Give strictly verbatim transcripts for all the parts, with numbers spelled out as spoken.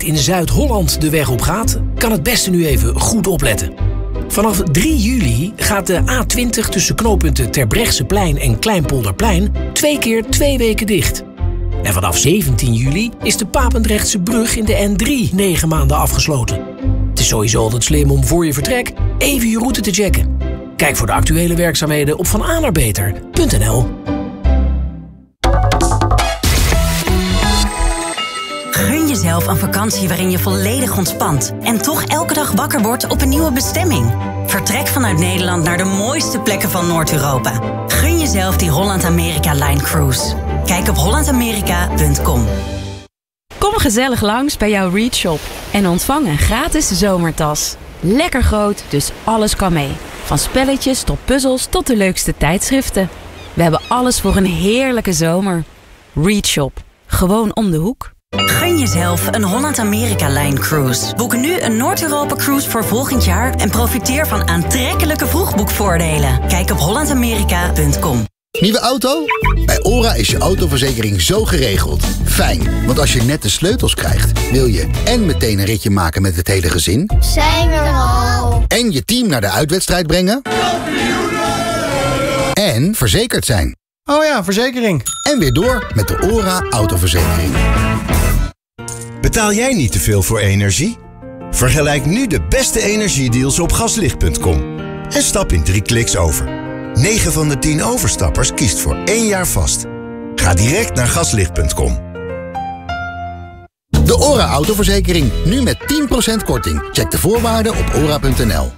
in Zuid-Holland de weg op gaat, kan het beste nu even goed opletten. Vanaf drie juli gaat de A twintig tussen knooppunten Terbrechtseplein en Kleinpolderplein twee keer twee weken dicht. En vanaf zeventien juli is de Papendrechtse brug in de N drie negen maanden afgesloten. Het is sowieso altijd slim om voor je vertrek even je route te checken. Kijk voor de actuele werkzaamheden op van a naar beter punt n l. Gun jezelf een vakantie waarin je volledig ontspant en toch elke dag wakker wordt op een nieuwe bestemming. Vertrek vanuit Nederland naar de mooiste plekken van Noord-Europa. Gun jezelf die Holland-Amerika-Line Cruise. Kijk op holland amerika punt com. Kom gezellig langs bij jouw Read Shop en ontvang een gratis zomertas. Lekker groot, dus alles kan mee. Van spelletjes tot puzzels tot de leukste tijdschriften. We hebben alles voor een heerlijke zomer. Read Shop. Gewoon om de hoek. Gun jezelf een Holland-Amerika-Line Cruise. Boek nu een Noord-Europa-cruise voor volgend jaar en profiteer van aantrekkelijke vroegboekvoordelen. Kijk op holland amerika punt com. Nieuwe auto? Bij OHRA is je autoverzekering zo geregeld. Fijn, want als je net de sleutels krijgt, wil je en meteen een ritje maken met het hele gezin. Zijn we er al? En je team naar de uitwedstrijd brengen. En verzekerd zijn. Oh ja, verzekering. En weer door met de OHRA autoverzekering. Betaal jij niet te veel voor energie? Vergelijk nu de beste energiedeals op gaslicht punt com. En stap in drie kliks over. negen van de tien overstappers kiest voor één jaar vast. Ga direct naar gaslicht punt com. De OHRA autoverzekering, nu met tien procent korting. Check de voorwaarden op ora punt n l.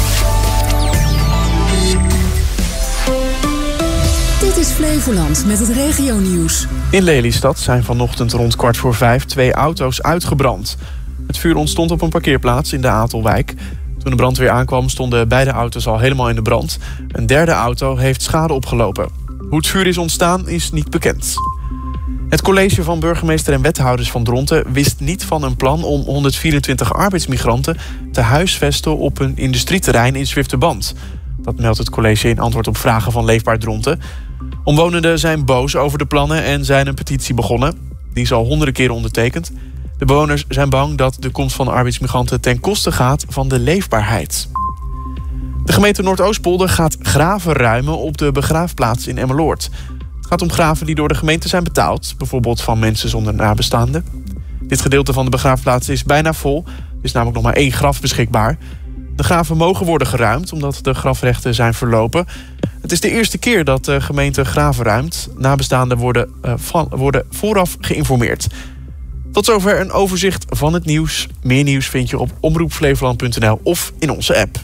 Dit is Flevoland met het regionieuws. In Lelystad zijn vanochtend rond kwart voor vijf twee auto's uitgebrand. Het vuur ontstond op een parkeerplaats in de Atelwijk. Toen de brandweer aankwam stonden beide auto's al helemaal in de brand. Een derde auto heeft schade opgelopen. Hoe het vuur is ontstaan is niet bekend. Het college van burgemeester en wethouders van Dronten wist niet van een plan om honderdvierentwintig arbeidsmigranten te huisvesten op een industrieterrein in Zwifterband. Dat meldt het college in antwoord op vragen van Leefbaar Dronten. Omwonenden zijn boos over de plannen en zijn een petitie begonnen. Die is al honderden keren ondertekend. De bewoners zijn bang dat de komst van arbeidsmigranten ten koste gaat van de leefbaarheid. De gemeente Noordoostpolder gaat graven ruimen op de begraafplaats in Emmeloord. Het gaat om graven die door de gemeente zijn betaald, bijvoorbeeld van mensen zonder nabestaanden. Dit gedeelte van de begraafplaats is bijna vol. Er is namelijk nog maar één graf beschikbaar. De graven mogen worden geruimd omdat de grafrechten zijn verlopen. Het is de eerste keer dat de gemeente graven ruimt. Nabestaanden worden, uh, van, worden vooraf geïnformeerd. Tot zover een overzicht van het nieuws. Meer nieuws vind je op omroep flevoland punt n l of in onze app.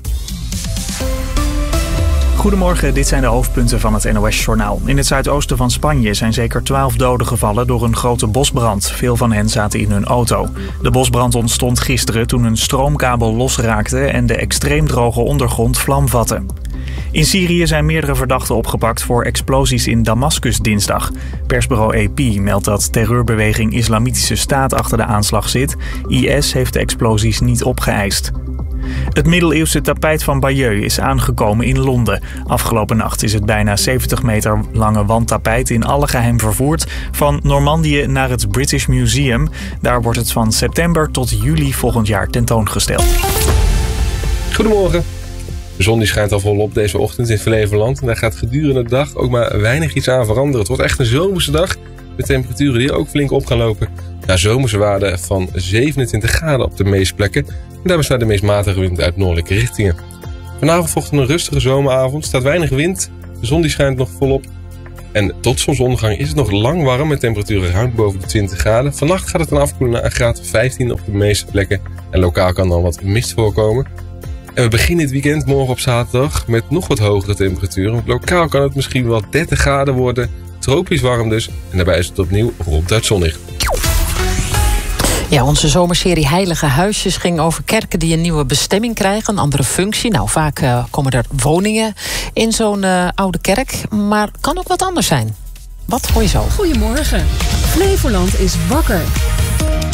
Goedemorgen, dit zijn de hoofdpunten van het N O S-journaal. In het zuidoosten van Spanje zijn zeker twaalf doden gevallen door een grote bosbrand. Veel van hen zaten in hun auto. De bosbrand ontstond gisteren toen een stroomkabel losraakte en de extreem droge ondergrond vlam vatte. In Syrië zijn meerdere verdachten opgepakt voor explosies in Damascus dinsdag. Persbureau A P meldt dat terreurbeweging Islamitische Staat achter de aanslag zit. I S heeft de explosies niet opgeëist. Het middeleeuwse tapijt van Bayeux is aangekomen in Londen. Afgelopen nacht is het bijna zeventig meter lange wandtapijt in alle geheim vervoerd van Normandië naar het British Museum. Daar wordt het van september tot juli volgend jaar tentoongesteld. Goedemorgen. De zon die schijnt al volop deze ochtend in Flevoland. En daar gaat gedurende de dag ook maar weinig iets aan veranderen. Het wordt echt een zomerse dag met temperaturen die ook flink op gaan lopen. Naar zomerse waarden van zevenentwintig graden op de meeste plekken. En daarbij staat de meest matige wind uit noordelijke richtingen. Vanavond volgt een rustige zomeravond. Er staat weinig wind. De zon die schijnt nog volop. En tot zonsondergang is het nog lang warm met temperaturen ruim boven de twintig graden. Vannacht gaat het dan afkoelen naar een graad of vijftien op de meeste plekken. En lokaal kan dan wat mist voorkomen. En we beginnen dit weekend morgen op zaterdag met nog wat hogere temperaturen. Want lokaal kan het misschien wel dertig graden worden. Tropisch warm dus. En daarbij is het opnieuw ronduit zonnig. Ja, onze zomerserie Heilige Huisjes ging over kerken die een nieuwe bestemming krijgen, een andere functie. Nou, vaak uh, komen er woningen in zo'n uh, oude kerk, maar het kan ook wat anders zijn. Wat hoor je zo? Goedemorgen. Flevoland is wakker.